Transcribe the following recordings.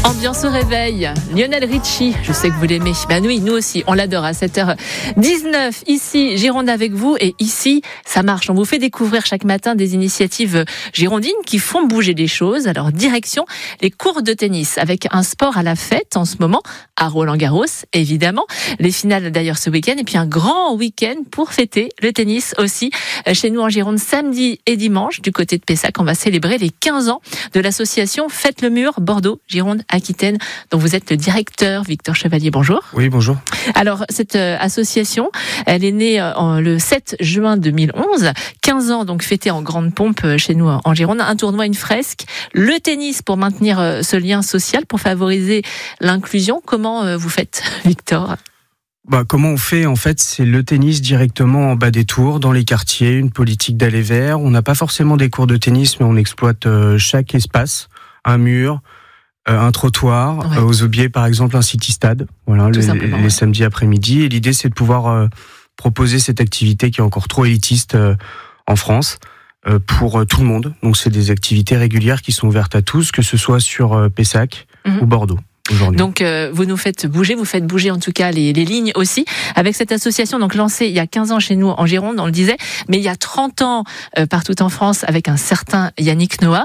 Ambiance au réveil, Lionel Richie, je sais que vous l'aimez. Ben oui, nous aussi, on l'adore à 7h19. Ici, Gironde avec vous, et ici, ça marche. On vous fait découvrir chaque matin des initiatives girondines qui font bouger les choses. Alors, direction les cours de tennis, avec un sport à la fête en ce moment, à Roland-Garros, évidemment. Les finales d'ailleurs ce week-end, et puis un grand week-end pour fêter le tennis aussi. Chez nous en Gironde, samedi et dimanche, du côté de Pessac, on va célébrer les 15 ans de l'association Faites le Mur, Bordeaux, Gironde, Aquitaine, dont vous êtes le directeur, Victor Chevalier. Bonjour. Oui, bonjour. Alors, cette association, elle est née le 7 juin 2011. 15 ans, donc, fêtés en grande pompe chez nous en Gironde. Un tournoi, une fresque. Le tennis pour maintenir ce lien social, pour favoriser l'inclusion. Comment vous faites, Victor ? Comment on fait, en fait, c'est le tennis directement en bas des tours, dans les quartiers, une politique d'aller vers. On n'a pas forcément des cours de tennis, mais on exploite chaque espace, un mur, un trottoir, Ouais. aux Aubiers par exemple un city-stade, voilà, les samedis après-midi. Et l'idée c'est de pouvoir proposer cette activité qui est encore trop élitiste en France pour tout le monde. Donc c'est des activités régulières qui sont ouvertes à tous, que ce soit sur Pessac ou Bordeaux. Aujourd'hui. Donc vous nous faites bouger, vous faites bouger en tout cas les lignes aussi, avec cette association donc lancée il y a 15 ans chez nous en Gironde, on le disait, mais il y a 30 ans partout en France avec un certain Yannick Noah.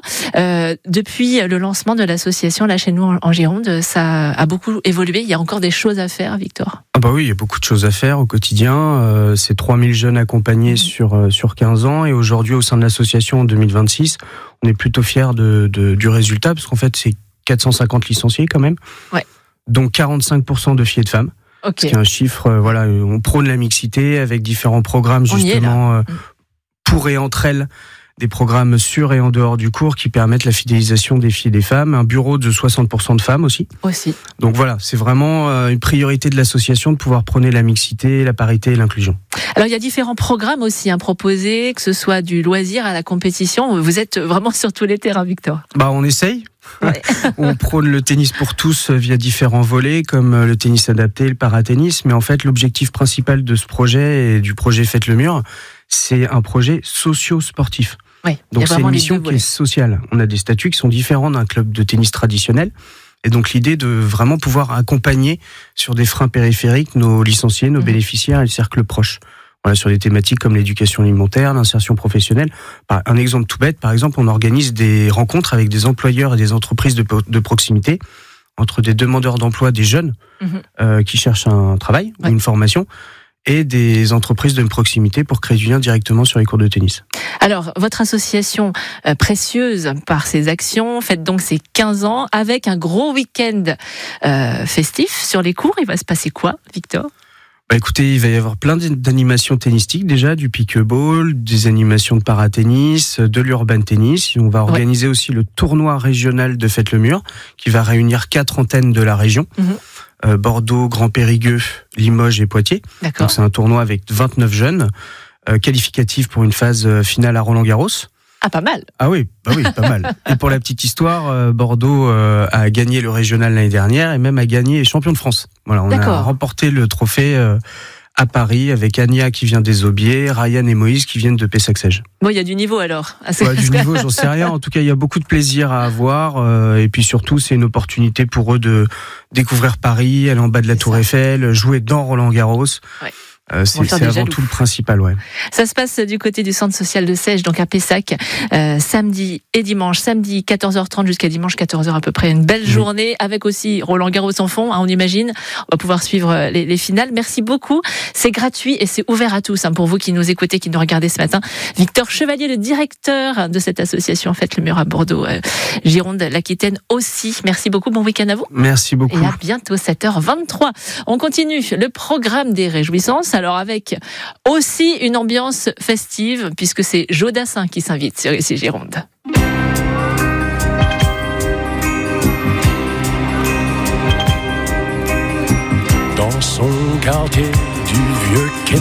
Depuis le lancement de l'association là chez nous en Gironde, ça a beaucoup évolué, il y a encore des choses à faire, Victor. Oui, il y a beaucoup de choses à faire au quotidien. C'est 3000 jeunes accompagnés sur 15 ans, et aujourd'hui au sein de l'association en 2026, on est plutôt fiers du résultat, parce qu'en fait c'est 450 licenciés quand même, ouais. Donc 45% de filles et de femmes. Okay. Ce qui est un chiffre, on prône la mixité avec différents programmes justement pour et entre elles, des programmes sur et en dehors du cours qui permettent la fidélisation des filles et des femmes, un bureau de 60% de femmes aussi. Donc voilà, c'est vraiment une priorité de l'association de pouvoir prôner la mixité, la parité et l'inclusion. Alors il y a différents programmes aussi proposés, que ce soit du loisir à la compétition. Vous êtes vraiment sur tous les terrains, Victor. On essaye. Ouais. On prône le tennis pour tous via différents volets, comme le tennis adapté, le paratennis. Mais en fait, l'objectif principal de ce projet et du projet Faites le Mur, c'est un projet socio-sportif. Ouais, donc c'est une mission qui est sociale. On a des statuts qui sont différents d'un club de tennis traditionnel. Et donc l'idée de vraiment pouvoir accompagner sur des freins périphériques nos licenciés, nos bénéficiaires et le cercle proche. Voilà, sur des thématiques comme l'éducation alimentaire, l'insertion professionnelle. Un exemple tout bête, par exemple, on organise des rencontres avec des employeurs et des entreprises de proximité, entre des demandeurs d'emploi, des jeunes qui cherchent un travail ou une formation, et des entreprises de proximité pour créer du lien directement sur les cours de tennis. Alors, votre association précieuse par ses actions, fête donc ses 15 ans, avec un gros week-end festif sur les cours. Il va se passer quoi, Victor ? Écoutez, il va y avoir plein d'animations tennistiques déjà, du pique-ball, des animations de paratennis, de l'urban tennis. On va organiser aussi le tournoi régional de Faites le Mur, qui va réunir 4 antennes de la région. Bordeaux, Grand Périgueux, Limoges et Poitiers. Donc c'est un tournoi avec 29 jeunes, qualificatifs pour une phase finale à Roland-Garros. Ah, pas mal. Oui, pas mal. Et pour la petite histoire, Bordeaux a gagné le régional l'année dernière et même a gagné les champions de France. Voilà, on a remporté le trophée à Paris avec Ania qui vient des Aubiers, Ryan et Moïse qui viennent de Pessac-Sège. Il y a du niveau alors. Du niveau, j'en sais rien. En tout cas, il y a beaucoup de plaisir à avoir. Et puis surtout, c'est une opportunité pour eux de découvrir Paris, aller en bas de la Tour Eiffel, jouer dans Roland-Garros. Ouais. C'est avant tout le principal, Ça se passe du côté du centre social de Sège, donc à Pessac, samedi et dimanche. Samedi 14h30 jusqu'à dimanche 14h à peu près. Une belle journée avec aussi Roland-Garros en fond, on imagine. On va pouvoir suivre les finales. Merci beaucoup. C'est gratuit et c'est ouvert à tous, pour vous qui nous écoutez, qui nous regardez ce matin. Victor Chevalier, le directeur de cette association Faites le Mur à Bordeaux, Gironde, l'Aquitaine aussi. Merci beaucoup. Bon week-end à vous. Merci beaucoup. Et à bientôt, 7h23. On continue le programme des réjouissances. Alors avec aussi une ambiance festive, puisque c'est Jodassin qui s'invite sur ici Gironde. Dans son quartier du vieux